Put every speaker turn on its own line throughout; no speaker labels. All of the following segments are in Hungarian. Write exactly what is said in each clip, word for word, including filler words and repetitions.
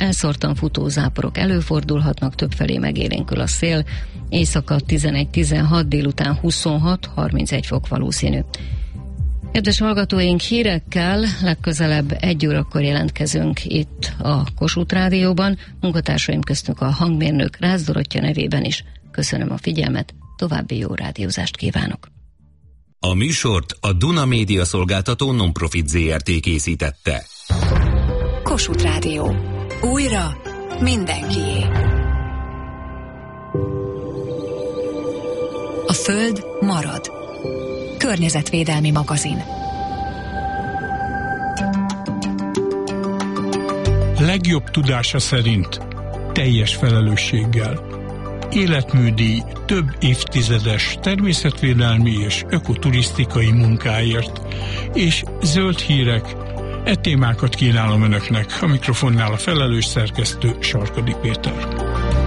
Elszórtan futó záporok előfordulhatnak, többfelé megélénkül a szél, éjszaka tizenegy-tizenhat, délután huszonhat-harmincegy fok valószínű. Kedves hallgatóink, hírekkel legközelebb egy órakor jelentkezünk itt a Kossuth Rádióban. Munkatársaim köztük a hangmérnök Rácz Dorottya nevében is köszönöm a figyelmet, további jó rádiózást kívánok.
A műsort a Duna Média Szolgáltató Non-Profit zé er té készítette.
Kossuth Rádió. Újra mindenkié. A Föld marad. Környezetvédelmi magazin.
Legjobb tudása szerint teljes felelősséggel. Életműdíj több évtizedes természetvédelmi és ökoturisztikai munkáért, és zöld hírek. E témákat kínálom önöknek, a mikrofonnál a felelős szerkesztő Sarkadi Péter.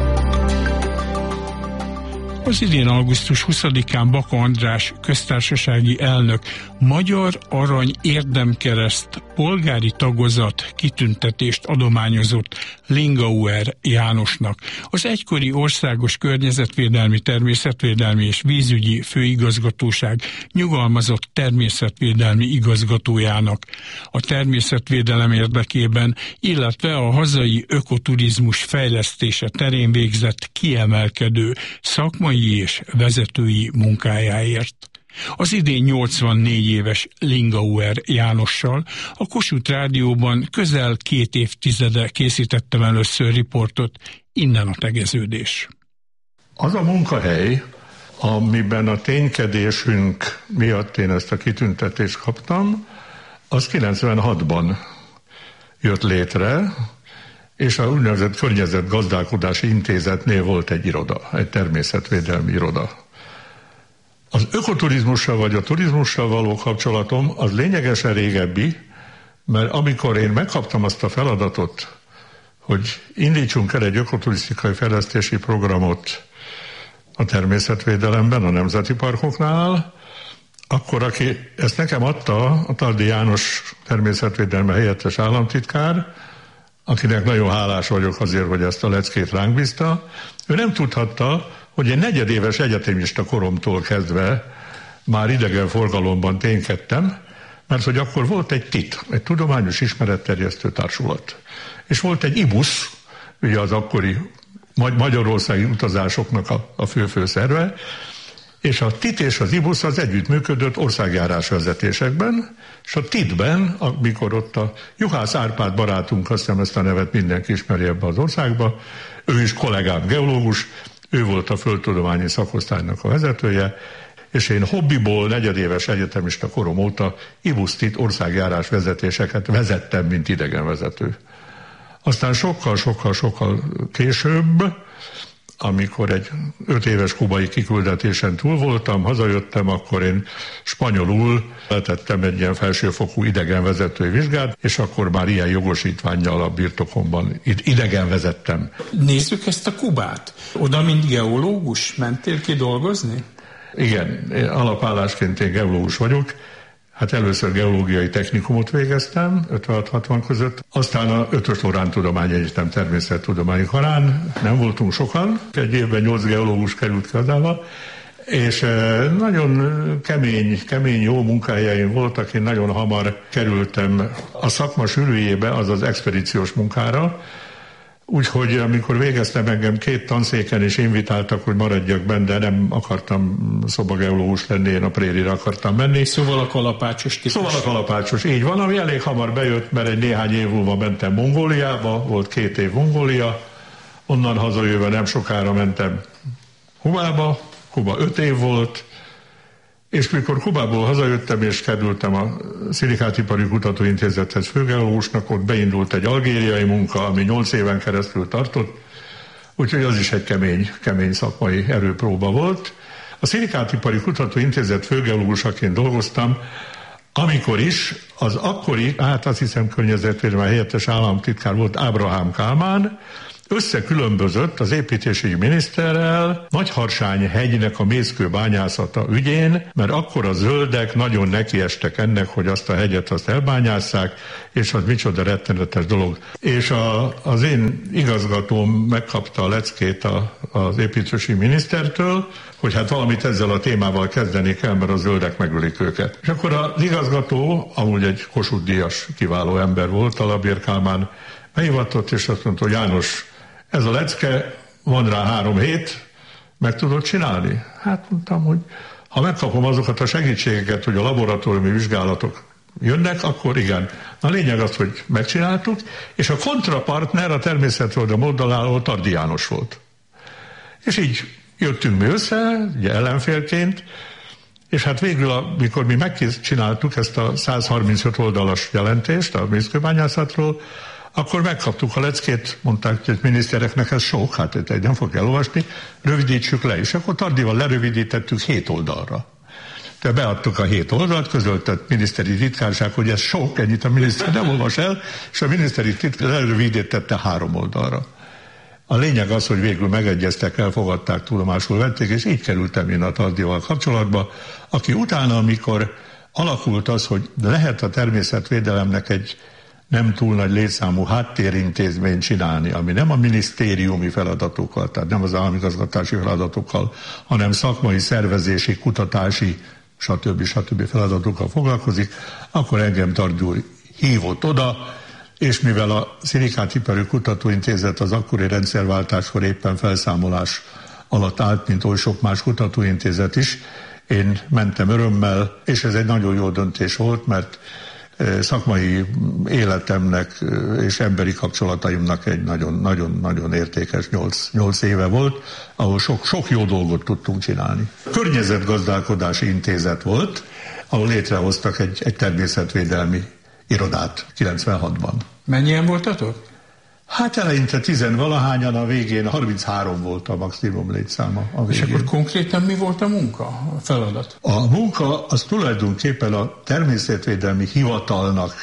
Az idén augusztus huszadikán Baka András köztársasági elnök Magyar Arany Érdemkereszt polgári tagozat kitüntetést adományozott Lingauer Jánosnak. Az egykori Országos Környezetvédelmi, Természetvédelmi és Vízügyi Főigazgatóság nyugalmazott természetvédelmi igazgatójának. A természetvédelem érdekében, illetve a hazai ökoturizmus fejlesztése terén végzett kiemelkedő szakmai és vezetői munkájáért. Az idén nyolcvannégy éves Lingauer Jánossal a Kossuth Rádióban közel két évtizede készítettem először riportot, innen a tegeződés.
Az a munkahely, amiben a ténykedésünk miatt én ezt a kitüntetést kaptam, az kilencvenhatban jött létre, és a úgynevezett Környezetgazdálkodási Intézetnél volt egy iroda, egy természetvédelmi iroda. Az ökoturizmussal vagy a turizmussal való kapcsolatom az lényegesen régebbi, mert amikor én megkaptam azt a feladatot, hogy indítsunk el egy ökoturisztikai fejlesztési programot a természetvédelemben, a nemzeti parkoknál, akkor aki ezt nekem adta, a Taldi János természetvédelmi helyettes államtitkár, akinek nagyon hálás vagyok azért, hogy ezt a leckét ránk bízta, ő nem tudhatta, hogy én negyedéves egyetemista koromtól kezdve már idegenforgalomban ténykedtem, mert hogy akkor volt egy TIT, egy Tudományos Ismeretterjesztő Társulat. És volt egy IBUSZ, ugye az akkori magyarországi utazásoknak a, a fő-fő szerve, és a TIT és az IBUSZ az együttműködött országjárás vezetésekben, és a TIT-ben, amikor ott a Juhász Árpád barátunk, azt hiszem ezt a nevet mindenki ismeri ebbe az országba, ő is kollégám geológus, ő volt a földtudományi szakosztálynak a vezetője, és én hobbiból negyedéves egyetemista korom óta IBUSZ-TIT országjárás vezetéseket vezettem, mint idegenvezető. Aztán sokkal-sokkal-sokkal később, amikor egy öt éves kubai kiküldetésen túl voltam, hazajöttem, akkor én spanyolul letettem egy ilyen felsőfokú idegenvezetői vizsgát, és akkor már ilyen jogosítvánnyal a birtokomban idegenvezettem.
Nézzük ezt a Kubát. Oda, mint geológus mentél ki dolgozni?
Igen, alapállásként én geológus vagyok. Hát először geológiai technikumot végeztem, ötvenhat-hatvan között, aztán a Ötös Loránd Tudományegyetem természettudományi karán, nem voltunk sokan, egy évben nyolc geológus került ki adába, és nagyon kemény, kemény jó munkahelyeim voltak, én nagyon hamar kerültem a szakma sűrűjébe, azaz expedíciós munkára, úgyhogy amikor végeztem, engem két tanszéken is invitáltak, hogy maradjak benne, de nem akartam szobageológus lenni, én a prérire akartam menni.
Szóval a kalapácsos típus.
Szóval a kalapácsos, így van, ami elég hamar bejött, mert egy néhány év múlva mentem Mongóliába, volt két év Mongólia, onnan hazajöve nem sokára mentem Kubába, Kuba öt év volt, és mikor Kubából hazajöttem és kerültem a Szilikátipari Kutatóintézethez főgeológusnak, ott beindult egy algériai munka, ami nyolc éven keresztül tartott, úgyhogy az is egy kemény, kemény szakmai erőpróba volt. A Szilikátipari Kutatóintézet főgeológusaként dolgoztam, amikor is az akkori, hát azt hiszem környezetvédelmi helyettes államtitkár volt Ábrahám Kálmán, összekülönbözött az építési miniszterrel Nagyharsány hegynek a mészkőbányászata ügyén, mert akkor a zöldek nagyon nekiestek ennek, hogy azt a hegyet azt elbányásszák, és az micsoda rettenetes dolog. És a, az én igazgatóm megkapta a leckét a, az építési minisztertől, hogy hát valamit ezzel a témával kezdeni kell, mert a zöldek megölik őket. És akkor az igazgató, amúgy egy Kossuth díjas kiváló ember volt, Talabér Kálmán, meghivatott, és azt mondta, hogy János, ez a lecke, van rá három hét, meg tudod csinálni? Hát mondtam, hogy ha megkapom azokat a segítségeket, hogy a laboratóriumi vizsgálatok jönnek, akkor igen. A lényeg az, hogy megcsináltuk, és a kontrapartner a természetvédelem oldalán Tardy János volt. És így jöttünk mi össze, ugye ellenfélként, és hát végül, amikor mi megcsináltuk ezt a száz harmincöt oldalas jelentést a mészkőbányászatról, akkor megkaptuk a leckét, mondták, hogy minisztereknek ez sok, hát egy nem fog elolvasni, rövidítsük le, és akkor Tardival lerövidítettük hét oldalra. Tehát beadtuk a hét oldalt, közöltett miniszteri titkárság, hogy ez sok, ennyit a miniszter nem olvas el, és a miniszteri titkárság lerövidítette három oldalra. A lényeg az, hogy végül megegyeztek, elfogadták, tudomásul vették, és így kerültem én a Tardival kapcsolatba, aki utána, amikor alakult az, hogy lehet a természetvédelemnek egy nem túl nagy létszámú háttérintézményt csinálni, ami nem a minisztériumi feladatokkal, tehát nem az államigazgatási feladatokkal, hanem szakmai, szervezési, kutatási, stb. stb. Feladatokkal foglalkozik, akkor engem Tardy úr hívott oda, és mivel a Szilikátiparú Kutatóintézet az akkori rendszerváltáskor éppen felszámolás alatt állt, mint oly sok más kutatóintézet is, én mentem örömmel, és ez egy nagyon jó döntés volt, mert szakmai életemnek és emberi kapcsolataimnak egy nagyon-nagyon értékes nyolc éve volt, ahol sok, sok jó dolgot tudtunk csinálni. Környezetgazdálkodási intézet volt, ahol létrehoztak egy, egy természetvédelmi irodát kilencvenhatban.
Mennyien voltatok?
Hát eleinte tizenvalahányan, a végén harminchárom volt a maximum létszáma. A
és akkor konkrétan mi volt a munka, a feladat?
A munka az tulajdonképpen a természetvédelmi hivatalnak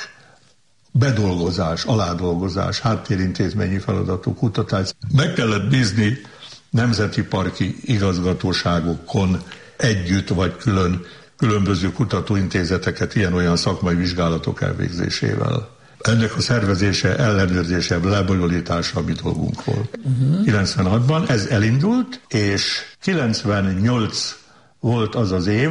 bedolgozás, aládolgozás, háttérintézményi feladatú kutatás. Meg kellett bízni nemzeti parki igazgatóságokon együtt vagy külön különböző kutatóintézeteket ilyen-olyan szakmai vizsgálatok elvégzésével. Ennek a szervezése, ellenőrzése, lebonyolítása mi dolgunk volt. Uh-huh. kilencvenhatban ez elindult, és kilencvennyolc volt az az év,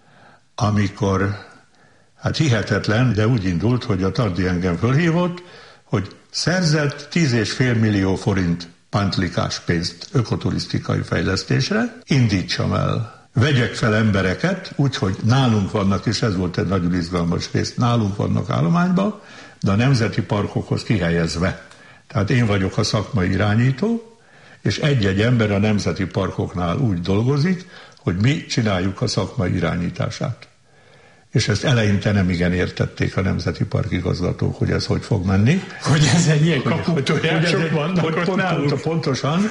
amikor, hát hihetetlen, de úgy indult, hogy a Tardy engem fölhívott, hogy szerzett tíz és fél millió forint pántlikás pénzt ökoturisztikai fejlesztésre, indítsam el. Vegyek fel embereket, úgyhogy nálunk vannak, és ez volt egy nagyon izgalmas rész, nálunk vannak állományban, de a nemzeti parkokhoz kihelyezve. Tehát én vagyok a szakmai irányító, és egy-egy ember a nemzeti parkoknál úgy dolgozik, hogy mi csináljuk a szakmai irányítását. És ezt eleinte nem igen értették a nemzeti parkigazgatók, hogy ez hogy fog menni.
Hogy ez egy ilyen kaputojások vannak
hogy
ott
pont,
náluk.
Pontosan,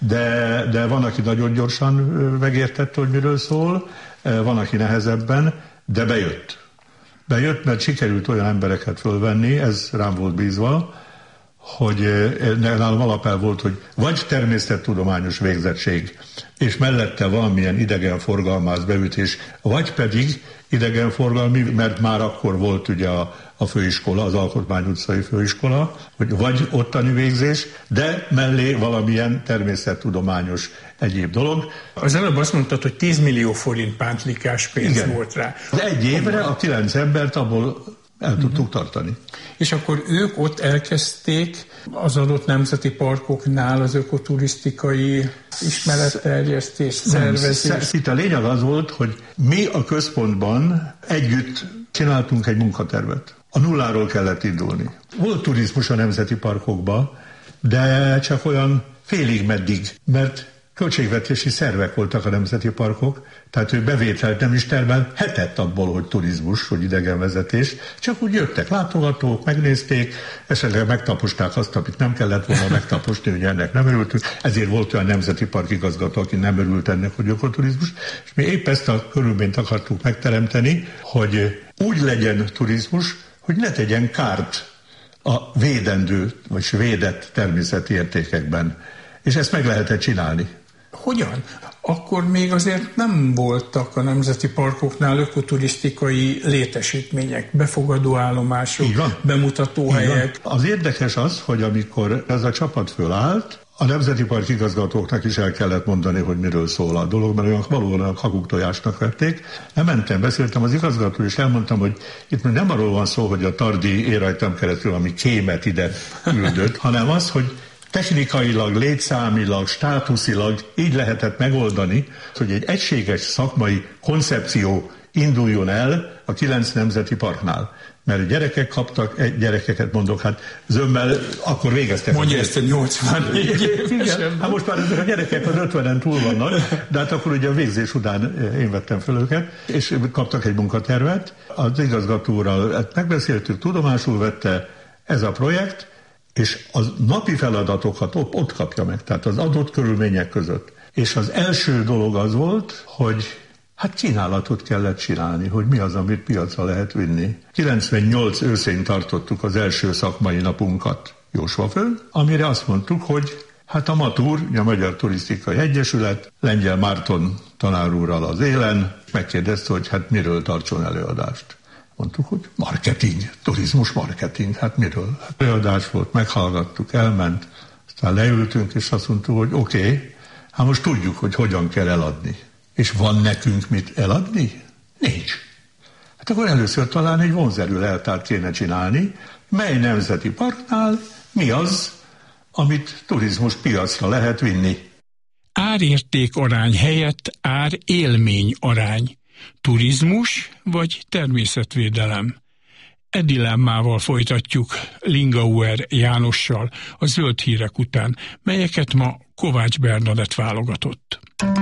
de, de van, aki nagyon gyorsan megértette, hogy miről szól, van, aki nehezebben, de bejött. Bejött, mert sikerült olyan embereket fölvenni, ez rám volt bízva, hogy nálam alapelv volt, hogy vagy természettudományos végzettség, és mellette valamilyen idegenforgalmász beütés, vagy pedig idegenforgalmi, mert már akkor volt ugye a, a főiskola, az Alkotmány utcai főiskola, hogy vagy ottani végzés, de mellé valamilyen természettudományos egyéb dolog.
Az előbb azt mondtad, hogy tíz millió forint pántlikás pénz Igen. volt rá.
De egy évre a kilenc embert abból el uh-huh. tudtuk tartani.
És akkor ők ott elkezdték az adott nemzeti parkoknál az ökoturisztikai ismeretterjesztést, szervezést.
Itt a lényeg az volt, hogy mi a központban együtt csináltunk egy munkatervet. A nulláról kellett indulni. Volt turizmus a nemzeti parkokban, de csak olyan félig meddig, mert költségvetési szervek voltak a nemzeti parkok, tehát ő bevételt nem is termelhetett abból, hogy turizmus, hogy idegenvezetés, csak úgy jöttek látogatók, megnézték, esetleg megtaposták azt, amit nem kellett volna megtaposni, hogy ennek nem örültünk, ezért volt olyan nemzeti parkigazgató, aki nem örült ennek, hogy ökoturizmus, és mi épp ezt a körülményt akartuk megteremteni, hogy úgy legyen turizmus, hogy ne tegyen kárt a védendő, vagy védett természeti értékekben. És ezt meg lehetett csinálni.
Hogyan? Akkor még azért nem voltak a nemzeti parkoknál ökoturisztikai létesítmények, befogadóállomások, bemutatóhelyek.
Az érdekes az, hogy amikor ez a csapat fölállt, a nemzeti park igazgatóknak is el kellett mondani, hogy miről szól a dolog, mert olyan valóban hakuktojásnak vették. Lementem, beszéltem az igazgató, és elmondtam, hogy itt nem arról van szó, hogy a Tardi ér rajtam keresztül, ami kémet ide küldött, hanem az, hogy technikailag, létszámilag, státuszilag így lehetett megoldani, hogy egy egységes szakmai koncepció induljon el a kilenc nemzeti parknál. Mert gyerekek kaptak, egy gyerekeket mondok, hát zömmel akkor végeztek.
Mondja ezt a nyolcvannégy évesen.
Hát most már ezek a gyerekek az ötvenen túl vannak, de hát akkor ugye a végzés után én vettem fel őket, és kaptak egy munkatervet. Az igazgatóral megbeszéltük, tudomásul vette ez a projekt, és a napi feladatokat ott, ott kapja meg, tehát az adott körülmények között. És az első dolog az volt, hogy hát kínálatot kellett csinálni, hogy mi az, amit piacra lehet vinni. kilencvennyolc őszén tartottuk az első szakmai napunkat Jósvaföld, amire azt mondtuk, hogy hát a MATUR, a Magyar Turisztikai Egyesület, Lengyel Márton tanár úrral az élen megkérdezte, hogy hát miről tartson előadást. Mondtuk, hogy marketing, turizmus marketing, hát miről? Hát előadás volt, meghallgattuk, elment, aztán leültünk, és azt mondtuk, hogy oké, okay, hát most tudjuk, hogy hogyan kell eladni. És van nekünk mit eladni? Nincs. Hát akkor először talán egy vonzerű leltárt kéne csinálni, mely nemzeti parknál mi az, amit turizmus piacra lehet vinni.
Árérték arány helyett ár-élmény arány. Turizmus vagy természetvédelem? E dilemmával folytatjuk Lingauer Jánossal a zöld hírek után, melyeket ma Kovács Bernadett válogatott.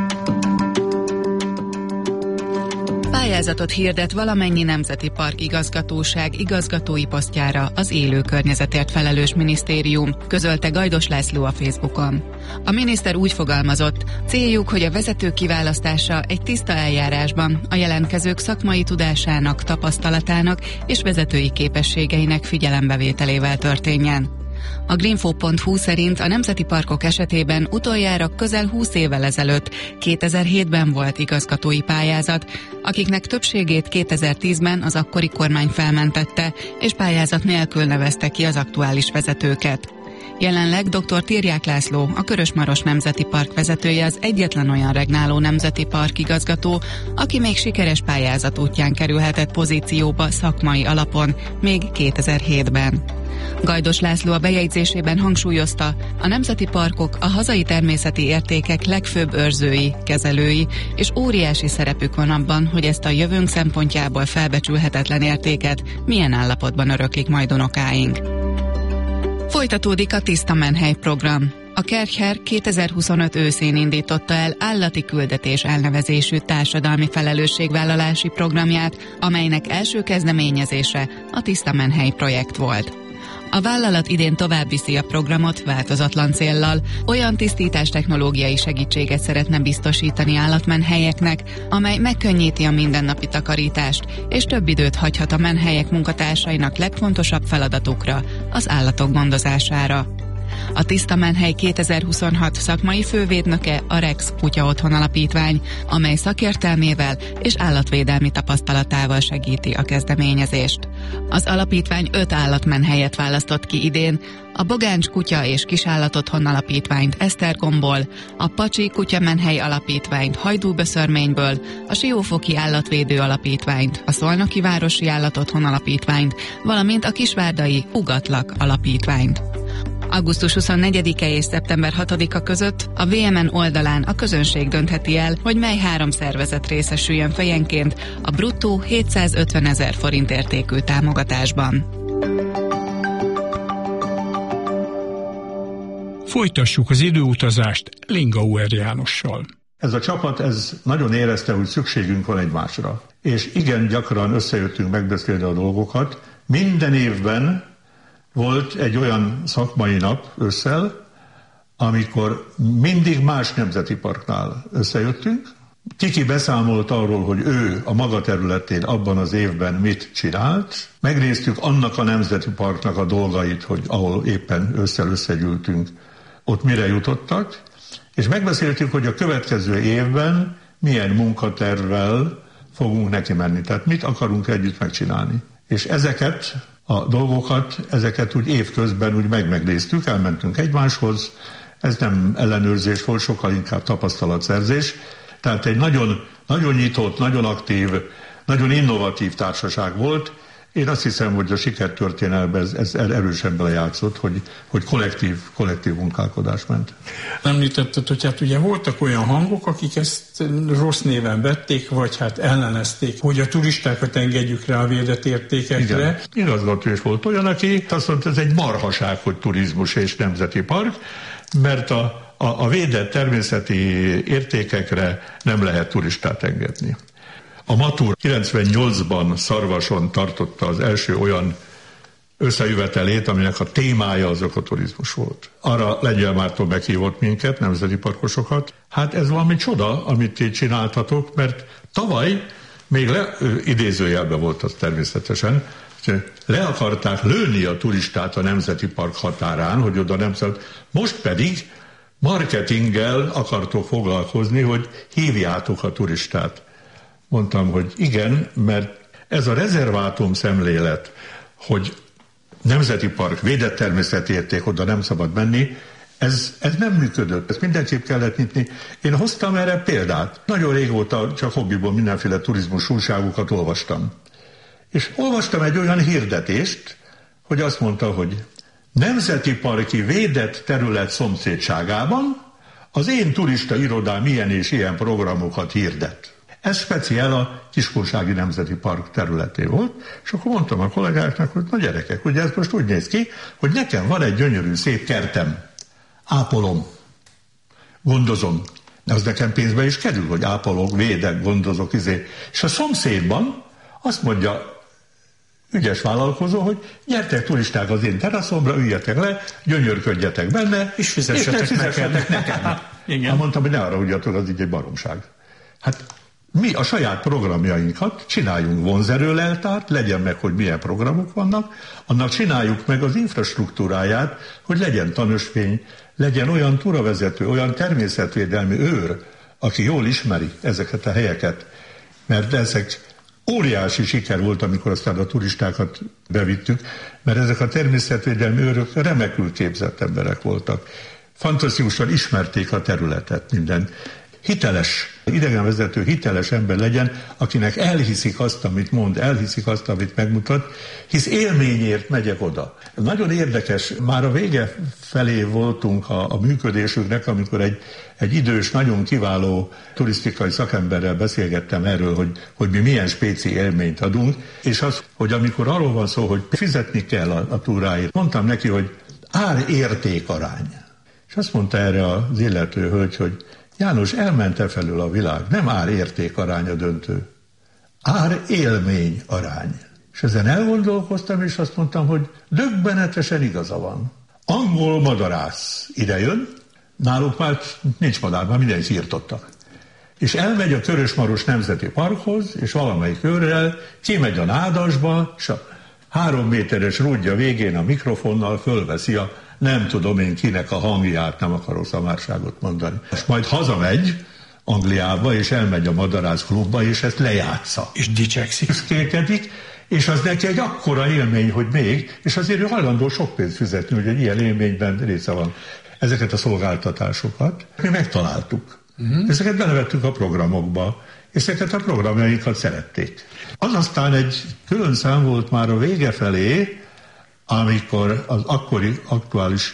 Pályázatot hirdet valamennyi nemzeti park igazgatóság igazgatói posztjára az élő környezetért felelős minisztérium, közölte Gajdos László a Facebookon. A miniszter úgy fogalmazott, céljuk, hogy a vezető kiválasztása egy tiszta eljárásban a jelentkezők szakmai tudásának, tapasztalatának és vezetői képességeinek figyelembevételével történjen. A greenfo pont hu szerint a nemzeti parkok esetében utoljára közel húsz évvel ezelőtt, kétezer-hétben volt igazgatói pályázat, akiknek többségét kétezer-tízben az akkori kormány felmentette, és pályázat nélkül nevezte ki az aktuális vezetőket. Jelenleg dr. Tirják László, a Körös-Maros Nemzeti Park vezetője az egyetlen olyan regnáló nemzeti park igazgató, aki még sikeres pályázat útján kerülhetett pozícióba szakmai alapon, még kétezer-hétben. Gajdos László a bejegyzésében hangsúlyozta, a nemzeti parkok a hazai természeti értékek legfőbb őrzői, kezelői, és óriási szerepük van abban, hogy ezt a jövőnk szempontjából felbecsülhetetlen értéket milyen állapotban öröklik majd unokáink. Folytatódik a Tiszta Menhely program. A Kercher kétezer-huszonöt őszén indította el állati küldetés elnevezésű társadalmi felelősségvállalási programját, amelynek első kezdeményezése a Tiszta Menhely projekt volt. A vállalat idén továbbviszi a programot változatlan céllal, olyan tisztítás technológiai segítséget szeretne biztosítani állatmenhelyeknek, amely megkönnyíti a mindennapi takarítást, és több időt hagyhat a menhelyek munkatársainak legfontosabb feladatukra, az állatok gondozására. A Tiszta Menhely kétezer-huszonhat szakmai fővédnöke a Rex Kutya Otthon Alapítvány, amely szakértelmével és állatvédelmi tapasztalatával segíti a kezdeményezést. Az alapítvány öt állatmenhelyet választott ki idén, a Bogáncs Kutya és Kisállatotthon Alapítványt Esztergomból, a Pacsi Kutyamenhely Alapítványt Hajdúböszörményből, a Siófoki Állatvédő Alapítványt, a Szolnoki Városi Állatotthon Alapítványt, valamint a Kisvárdai Ugatlak Alapítványt. augusztus huszonnegyedike és szeptember hatodika között a vé em en oldalán a közönség döntheti el, hogy mely három szervezet részesüljön fejenként a bruttó hétszázötvenezer forint értékű támogatásban.
Folytassuk az időutazást Lingauer Jánossal.
Ez a csapat ez nagyon érezte, hogy szükségünk van egymásra. És igen gyakran összejöttünk megbeszélni a dolgokat. Minden évben volt egy olyan szakmai nap ősszel, amikor mindig más nemzeti parknál összejöttünk, Kiki beszámolt arról, hogy ő a maga területén abban az évben mit csinált. Megnéztük annak a nemzeti parknak a dolgait, hogy ahol éppen össze-összegyűltünk, ott mire jutottak, és megbeszéltük, hogy a következő évben milyen munkatervvel fogunk neki menni. Tehát mit akarunk együtt megcsinálni. És ezeket a dolgokat, ezeket úgy évközben úgy meg-megnéztük, elmentünk egymáshoz, ez nem ellenőrzés volt, sokkal inkább tapasztalatszerzés. Tehát egy nagyon, nagyon nyitott, nagyon aktív, nagyon innovatív társaság volt. Én azt hiszem, hogy a sikertörténelben ez, ez erősen belejátszott, hogy, hogy kollektív, kollektív munkálkodás ment.
Említetted, hogy hát ugye voltak olyan hangok, akik ezt rossz néven vették, vagy hát ellenezték, hogy a turistákat engedjük rá a védett értékekre.
Igen, igazgató is volt olyan, aki azt mondta, ez egy marhaság, hogy turizmus és nemzeti park, mert a, a, a védett természeti értékekre nem lehet turistát engedni. A Matur kilencvennyolcban Szarvason tartotta az első olyan összejövetelét, aminek a témája az ökoturizmus volt. Arra Lengyel Márton meghívott minket, nemzeti parkosokat. Hát ez valami csoda, amit így csináltatok, mert tavaly még le, idézőjelben volt az természetesen, le akarták lőni a turistát a nemzeti park határán, hogy oda nem szállt. Most pedig marketinggel akartok foglalkozni, hogy hívjátok a turistát. Mondtam, hogy igen, mert ez a rezervátum szemlélet, hogy nemzeti park, védett természeti érték, oda nem szabad menni, ez, ez nem működött, ezt mindenképp kellett nyitni. Én hoztam erre példát. Nagyon régóta csak hobbiból mindenféle turizmus újságokat olvastam. És olvastam egy olyan hirdetést, hogy azt mondta, hogy nemzeti parki védett terület szomszédságában az én turista irodám ilyen és ilyen programokat hirdet. Ez speciál a Kiskunsági Nemzeti Park területé volt, és akkor mondtam a kollégáknak, hogy na gyerekek, ugye ez most úgy néz ki, hogy nekem van egy gyönyörű szép kertem, ápolom, gondozom, de az nekem pénzbe is kerül, hogy ápolok, védek, gondozok, izé. És a szomszédban azt mondja ügyes vállalkozó, hogy gyertek turisták az én teraszomra, üljetek le, gyönyörködjetek benne, és fizessetek, és fizessetek nekem. nekem. Igen. Hát mondtam, hogy ne arra ugyatok, az így egy baromság. Hát mi a saját programjainkat csináljunk vonzerőleltárt, legyen meg, hogy milyen programok vannak, annak csináljuk meg az infrastruktúráját, hogy legyen tanúsfény, legyen olyan túravezető, olyan természetvédelmi őr, aki jól ismeri ezeket a helyeket, mert ezek óriási siker volt, amikor aztán a turistákat bevittük, mert ezek a természetvédelmi őrök remekül képzett emberek voltak. Fantasztikusan ismerték a területet, minden. Hiteles, idegenvezető hiteles ember legyen, akinek elhiszik azt, amit mond, elhiszik azt, amit megmutat, hisz élményért megyek oda. Nagyon érdekes, már a vége felé voltunk a, a működésünknek, amikor egy, egy idős, nagyon kiváló turisztikai szakemberrel beszélgettem erről, hogy, hogy mi milyen spéci élményt adunk, és az, hogy amikor arról van szó, hogy fizetni kell a, a túráért, mondtam neki, hogy ár-érték arány. És azt mondta erre az illető hölgy, hogy János, elment-e felül a világ, nem ár-érték arány a döntő, ár-élmény arány. És ezen elgondolkoztam, és azt mondtam, hogy döbbenetesen igaza van. Angol madarász idejön, náluk már nincs madár, már mindenki írtottak. És elmegy a Körösmaros Nemzeti Parkhoz, és valamelyik őrrel kimegy a nádasba, és a három méteres rúdja végén a mikrofonnal fölveszi a nem tudom én kinek a hangját, nem akarok szamárságot mondani. És majd hazamegy Angliába, és elmegy a madarász klubba, és ezt lejátsza.
És dicsekszik.
Kékedik, és az neki egy akkora élmény, hogy még, és azért ő hajlandó sok pénzt fizetni, hogy egy ilyen élményben része van. Ezeket a szolgáltatásokat mi megtaláltuk. Uh-huh. Ezeket belevettük a programokba, és ezeket a programjainkat szerették. Az aztán egy külön szám volt már a vége felé, amikor az akkori aktuális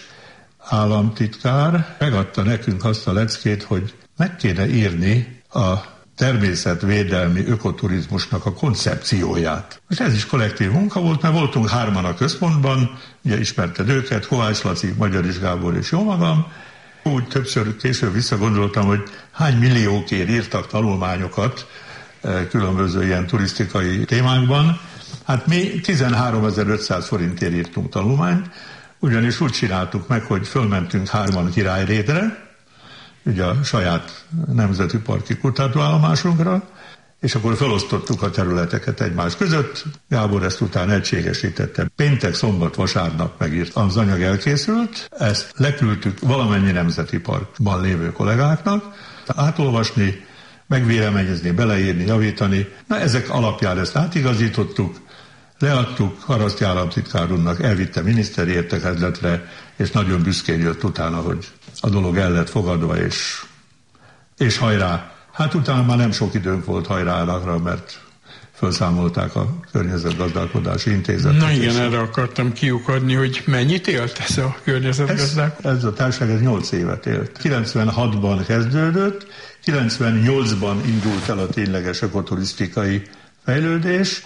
államtitkár megadta nekünk azt a leckét, hogy meg kéne írni a természetvédelmi ökoturizmusnak a koncepcióját. És ez is kollektív munka volt, mert voltunk hárman a központban, ugye ismerted őket, Kovács Laci, Magyaris Gábor és jó magam. Úgy többször később visszagondoltam, hogy hány milliókért írtak tanulmányokat különböző ilyen turisztikai témákban. Hát mi tizenháromezer-ötszáz forintért írtunk tanulmányt, ugyanis úgy csináltuk meg, hogy fölmentünk hárman Királyrédre, ugye a saját nemzeti parki kutatóállomásunkra, és akkor felosztottuk a területeket egymás között. Gábor ezt utána egységesítette. Péntek, szombat, vasárnap megírt. Az anyag elkészült, ezt leküldtük valamennyi nemzeti parkban lévő kollégáknak, átolvasni, megvéleményezni, beleírni, javítani. Na, ezek alapján ezt átigazítottuk, leadtuk, Haraszti államtitkár úrnak, elvitte miniszteri értekezletre, és nagyon büszkén jött utána, hogy a dolog el lett fogadva, és, és hajrá. Hát utána már nem sok időnk volt hajrára, mert felszámolták a Környezetgazdálkodási Intézetet.
Na igen, erre akartam kiukadni, hogy mennyit élt ez a környezetgazdálkodás?
Ez, ez a társaság ez nyolc évet élt. kilencvenhatban kezdődött, kilencvennyolcban indult el a tényleges ökoturisztikai fejlődés,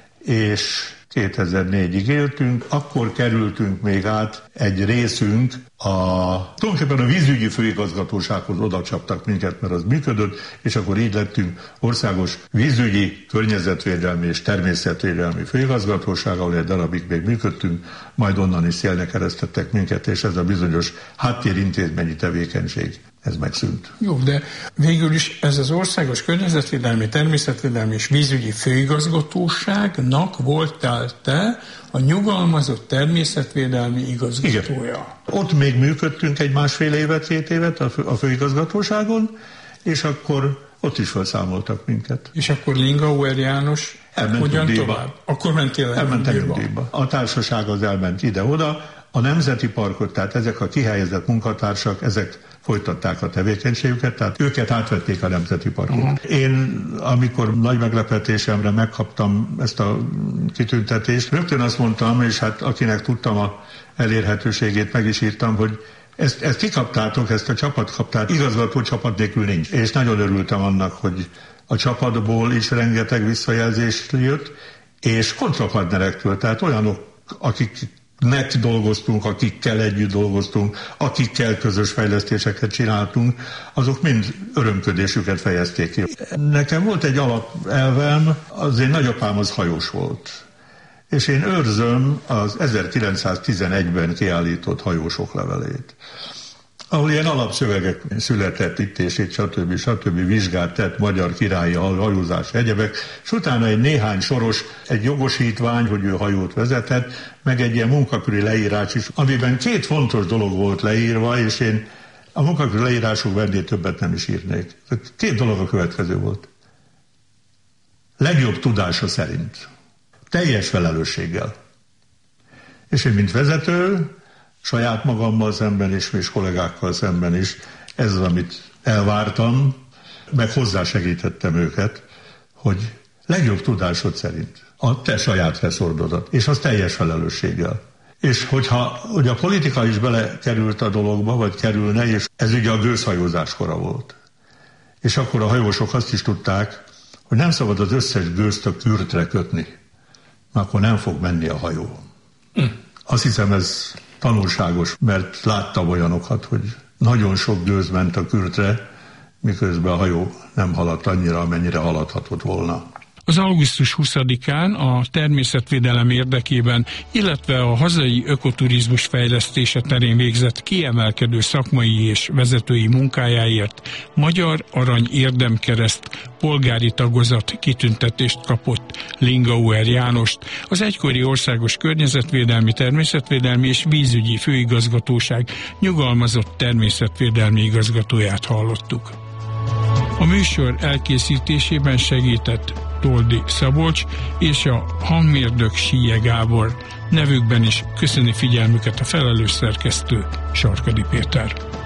és kétezer-négyig éltünk, akkor kerültünk még át egy részünk, a, tulajdonképpen a vízügyi főigazgatósághoz oda csaptak minket, mert az működött, és akkor így lettünk országos vízügyi, környezetvédelmi és természetvédelmi főigazgatóság, ahol egy darabig még működtünk, majd onnan is szélnek keresztettek minket, és ez a bizonyos háttérintézményi tevékenység, ez megszűnt.
Jó, de végül is ez az országos környezetvédelmi, természetvédelmi és vízügyi főigazgatóságnak voltál te a nyugalmazott természetvédelmi igazgatója.
Igen. Ott még működtünk egy másfél évet, két évet a, fő, a főigazgatóságon, és akkor ott is felszámoltak minket.
És akkor Lingauer János hogyan tovább? Akkor mentél el
Elmentem nyugdíjba. A társaság az elment ide-oda, a nemzeti parkot, tehát ezek a kihelyezett munkatársak, ezek folytatták a tevékenységüket, tehát őket átvették a nemzeti parkot. Uh-huh. Én, amikor nagy meglepetésemre megkaptam ezt a kitüntetést, rögtön azt mondtam, és hát akinek tudtam a elérhetőségét, meg is írtam, hogy ezt, ezt kikaptátok, ezt a csapat kaptát, igazgató csapat nélkül nincs. És nagyon örültem annak, hogy a csapatból is rengeteg visszajelzés jött, és kontrapartnerektől, tehát olyanok, akik nek dolgoztunk, akikkel együtt dolgoztunk, akikkel közös fejlesztéseket csináltunk, azok mind örömködésüket fejezték ki. Nekem volt egy alapelvem, az én nagyapám az hajós volt. És én őrzöm az ezerkilencszáztizenegyben kiállított hajósok levelét, ahol ilyen alapszövegek született itt és itt, stb. stb. Vizsgát tett magyar királyi hajózás egyebek, és utána egy néhány soros, egy jogosítvány, hogy ő hajót vezetett, meg egy ilyen munkaköri leírás is, amiben két fontos dolog volt leírva, és én a munkaköri leírások vendé többet nem is írnék. Két dolog a következő volt. Legjobb tudása szerint. Teljes felelősséggel. És én, mint vezető, saját magammal szemben is, és kollégákkal szemben is, ez az, amit elvártam, meg hozzásegítettem őket, hogy legjobb tudásod szerint a te saját reszordodat, és az teljes felelősséggel. És hogyha hogy a politika is belekerült a dologba, vagy kerülne, és ez ugye a gőzhajózás kora volt. És akkor a hajósok azt is tudták, hogy nem szabad az összes gőzt a kürtre kötni, mert akkor nem fog menni a hajó. Hm. Azt hiszem, ez tanulságos, mert láttam olyanokat, hogy nagyon sok gőz ment a kürtre, miközben a hajó nem haladt annyira, amennyire haladhatott volna.
Az augusztus huszadikán a természetvédelem érdekében, illetve a hazai ökoturizmus fejlesztése terén végzett kiemelkedő szakmai és vezetői munkájáért Magyar Arany Érdemkereszt polgári tagozat kitüntetést kapott Lingauer Jánost, az egykori Országos Környezetvédelmi, Természetvédelmi és Vízügyi Főigazgatóság nyugalmazott természetvédelmi igazgatóját hallottuk. A műsor elkészítésében segített Toldi Szabolcs és a hangmérnök Síje Gábor. Nevükben is köszöni figyelmüket a felelős szerkesztő, Sarkadi Péter.